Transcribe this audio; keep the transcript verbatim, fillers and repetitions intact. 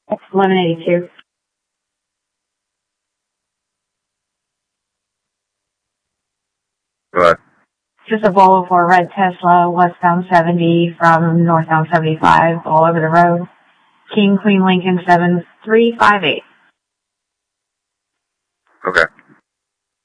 eleven eighty-two. What? Just a Volvo for red Tesla, westbound seventy from northbound seventy-five, all over the road. King Queen Lincoln seven three five eight. Okay.